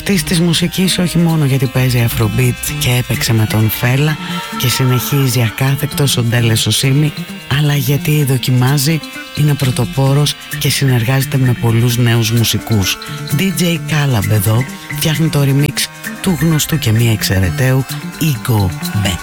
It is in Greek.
αυτής της μουσικής, όχι μόνο γιατί παίζει Afrobeat και έπαιξε με τον Φέλα και συνεχίζει ακάθεκτος ο Ντέλε Σοσίμι, αλλά γιατί δοκιμάζει, είναι πρωτοπόρος και συνεργάζεται με πολλούς νέους μουσικούς. DJ Calab εδώ φτιάχνει το remix του γνωστού και μη εξαιρεταίου Ego Bet.